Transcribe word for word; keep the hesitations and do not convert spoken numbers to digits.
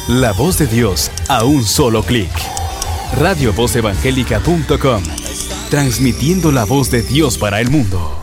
La voz de Dios a un solo clic. radio voz evangélica punto com. Transmitiendo la voz de Dios para el mundo.